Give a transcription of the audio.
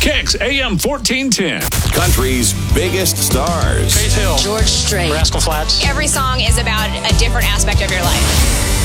Kicks AM 1410. Country's biggest stars. Faith Hill, George Strait, Rascal Flatts. Every song is about a different aspect of your life.